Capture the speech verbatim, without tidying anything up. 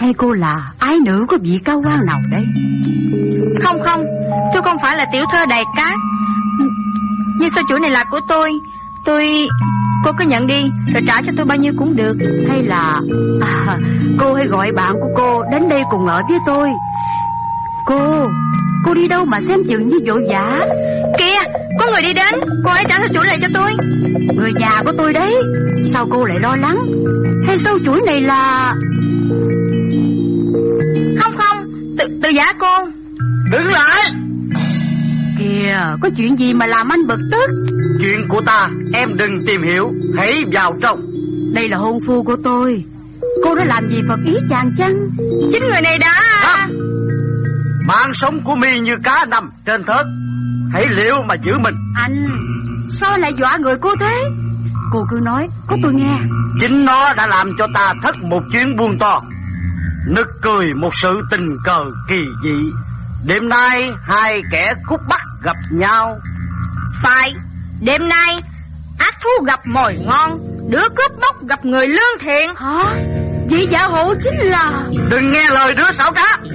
Hay cô là ái nữ của vị cao quan nào đây? Không không, tôi không phải là tiểu thơ đầy cát. Nhưng sao chuỗi này là của tôi. Tôi... Cô cứ nhận đi, rồi trả cho tôi bao nhiêu cũng được. Hay là à, cô hãy gọi bạn của cô đến đây cùng ở với tôi. Cô, cô đi đâu mà xem chừng như vội vã? Kìa, có người đi đến. Cô hãy trả sâu chuỗi lại cho tôi. Người nhà của tôi đấy. Sao cô lại lo lắng? Hay sâu chuỗi này là... Không không, tự, tự giả cô. Đứng lại. Kìa, có chuyện gì mà làm anh bực tức? Chuyện của ta em đừng tìm hiểu, hãy vào trong. Đây là hôn phu của tôi. Cô đã làm gì phật ý chàng chăng? Chính người này đã à, mạng sống của mi như cá nằm trên thớt, hãy liệu mà giữ mình. Anh sao lại dọa người cô thế? Cô cứ nói, có tôi nghe. Chính nó đã làm cho ta thất một chuyến buôn to, nực cười một sự tình cờ kỳ dị. Đêm nay hai kẻ khúc bắt gặp nhau. Phải, đêm nay ác thú gặp mồi ngon, đứa cướp bóc gặp người lương thiện. Hả? Vậy giả hộ chính là... Đừng nghe lời đứa xảo trá.